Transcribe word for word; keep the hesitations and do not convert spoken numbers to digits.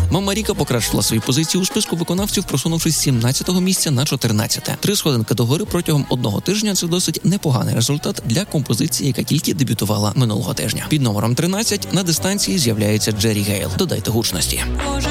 Мама Ріка покращила свої позиції у списку виконавців, просунувшись з сімнадцятого місця на чотирнадцяте. Три сходинки догори протягом одного тижня – це досить непоганий результат для композиції, яка тільки дебютувала минулого тижня. Під номером тринадцять на дистанції з'являється Джері Гейл. Додайте гучності.